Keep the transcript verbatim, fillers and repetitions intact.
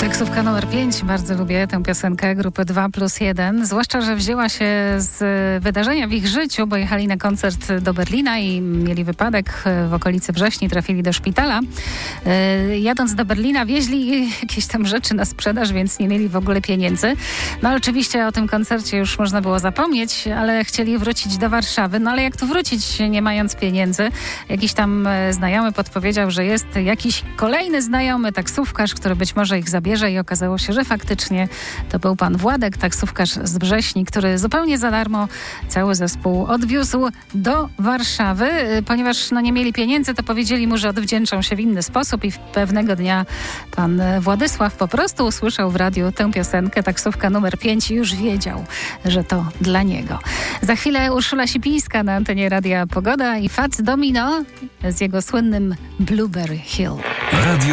Taksówka numer pięć. Bardzo lubię tę piosenkę grupy dwa plus jeden. Zwłaszcza, że wzięła się z wydarzenia w ich życiu, bo jechali na koncert do Berlina i mieli wypadek w okolicy Wrześni, trafili do szpitala. Jadąc do Berlina wieźli jakieś tam rzeczy na sprzedaż, więc nie mieli w ogóle pieniędzy. No ale oczywiście o tym koncercie już można było zapomnieć, ale chcieli wrócić do Warszawy. No ale jak tu wrócić, nie mając pieniędzy? Jakiś tam znajomy podpowiedział, że jest jakiś kolejny znajomy taksówkarz, który być może ich zabierze. I okazało się, że faktycznie to był pan Władek, taksówkarz z Wrześni, który zupełnie za darmo cały zespół odwiózł do Warszawy. Ponieważ no, nie mieli pieniędzy, to powiedzieli mu, że odwdzięczą się w inny sposób i pewnego dnia pan Władysław po prostu usłyszał w radiu tę piosenkę Taksówka numer pięć i już wiedział, że to dla niego. Za chwilę Urszula Sipińska na antenie Radia Pogoda i Fats Domino z jego słynnym Blueberry Hill. Radio